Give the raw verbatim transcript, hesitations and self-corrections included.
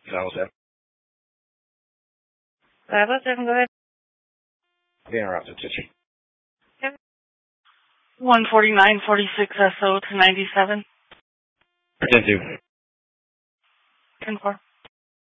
That was it. That was it. Go ahead. The interrupted teacher. Yep. one forty-nine forty-six S O to ninety-seven. ten two. ten four.